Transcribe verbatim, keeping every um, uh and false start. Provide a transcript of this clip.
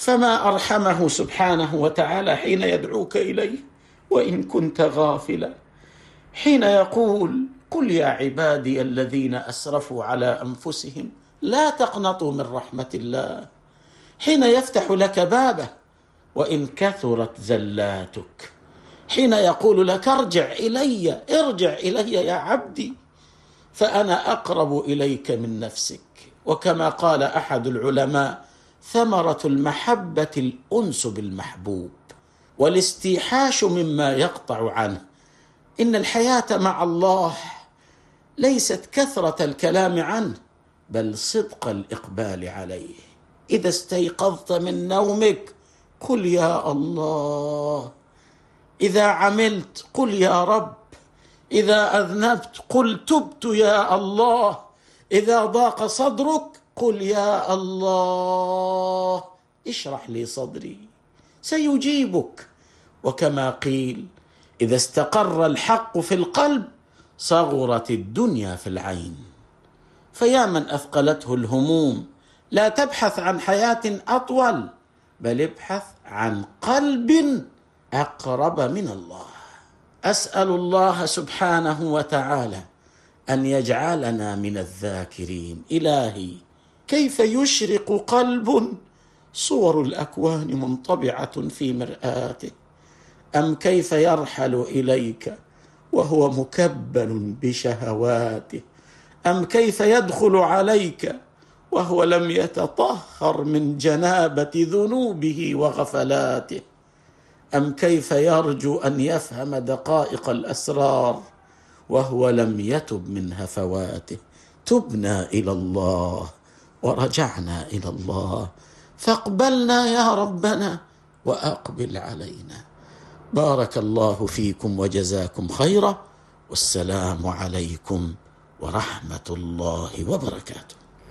فما أرحمه سبحانه وتعالى حين يدعوك إليه وإن كنت غافلا، حين يقول: قل يا عبادي الذين أسرفوا على أنفسهم لا تقنطوا من رحمة الله، حين يفتح لك بابه وإن كثرت زلاتك، حين يقول لك: ارجع إلي ارجع إلي يا عبدي فأنا أقرب إليك من نفسك. وكما قال أحد العلماء: ثمرة المحبة الأنس بالمحبوب والاستيحاش مما يقطع عنه. إن الحياة مع الله ليست كثرة الكلام عنه، بل صدق الإقبال عليه. إذا استيقظت من نومك قل يا الله، إذا عملت قل يا رب، إذا أذنبت قل تبت يا الله، إذا ضاق صدرك قل يا الله اشرح لي صدري، سيجيبك. وكما قيل: إذا استقر الحق في القلب صغرت الدنيا في العين. فيا من أثقلته الهموم لا تبحث عن حياة أطول، بل ابحث عن قلب أقرب من الله. أسأل الله سبحانه وتعالى أن يجعلنا من الذاكرين. إلهي، كيف يشرق قلب صور الأكوان منطبعة في مرآته، أم كيف يرحل إليك وهو مكبل بشهواته، أم كيف يدخل عليك وهو لم يتطهر من جنابة ذنوبه وغفلاته، أم كيف يرجو أن يفهم دقائق الأسرار وهو لم يتب من هفواته. تبنا إلى الله ورجعنا إلى الله، فاقبلنا يا ربنا وأقبل علينا. بارك الله فيكم وجزاكم خيرا، والسلام عليكم ورحمة الله وبركاته.